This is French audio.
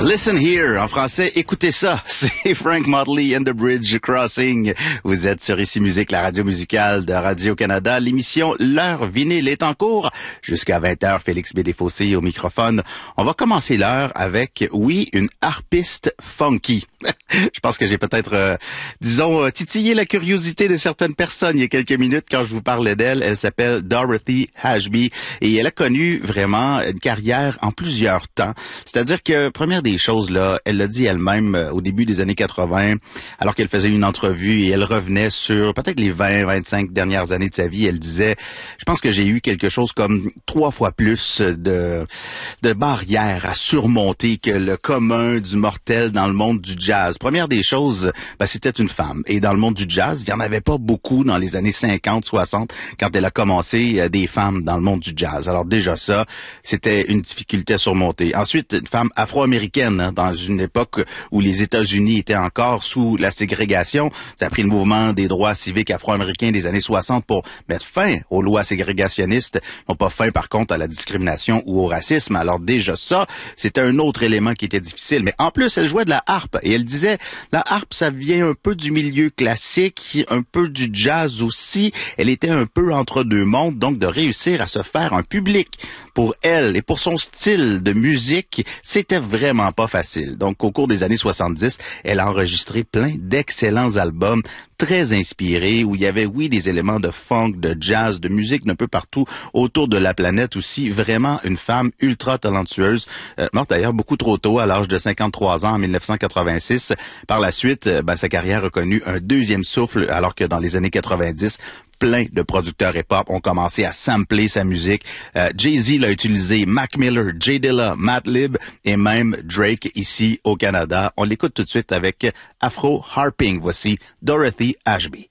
Listen here, en français, écoutez ça. C'est Frank Motley and the Bridge Crossing. Vous êtes sur Ici Musique, la radio musicale de Radio-Canada. L'émission L'heure vinyle est en cours. Jusqu'à 20h, Félix Bédéfossé au microphone. On va commencer l'heure avec, oui, une harpiste funky. Je pense que j'ai peut-être, titillé la curiosité de certaines personnes il y a quelques minutes quand je vous parlais d'elle. Elle s'appelle Dorothy Ashby et elle a connu vraiment une carrière en plusieurs temps. C'est-à-dire que, première des choses, là, elle l'a dit elle-même au début des années 80, alors qu'elle faisait une entrevue et elle revenait sur peut-être les 20-25 dernières années de sa vie. Elle disait, je pense que j'ai eu quelque chose comme 3 fois plus de barrières à surmonter que le commun du mortel dans le monde du jazz. Première des choses, c'était une femme. Et dans le monde du jazz, il y en avait pas beaucoup dans les années 50, 60, quand elle a commencé, des femmes dans le monde du jazz. Alors déjà ça, c'était une difficulté à surmonter. Ensuite, une femme afro-américaine, dans une époque où les États-Unis étaient encore sous la ségrégation. Ça a pris le mouvement des droits civiques afro-américains des années 60 pour mettre fin aux lois ségrégationnistes, non pas fin par contre à la discrimination ou au racisme. Alors déjà ça, c'était un autre élément qui était difficile. Mais en plus, elle jouait de la harpe et elle disait, la harpe, ça vient un peu du milieu classique, un peu du jazz aussi. Elle était un peu entre deux mondes, donc de réussir à se faire un public pour elle et pour son style de musique, c'était vraiment pas facile. Donc, au cours des années 70, elle a enregistré plein d'excellents albums très inspirés, où il y avait, oui, des éléments de funk, de jazz, de musique d'un peu partout autour de la planète aussi. Vraiment une femme ultra talentueuse, morte d'ailleurs beaucoup trop tôt, à l'âge de 53 ans en 1986. Par la suite, sa carrière a connu un deuxième souffle, alors que dans les années 90, plein de producteurs hip-hop ont commencé à sampler sa musique. Jay-Z l'a utilisé, Mac Miller, J Dilla, Madlib et même Drake ici au Canada. On l'écoute tout de suite avec Afro Harping. Voici Dorothy Ashby.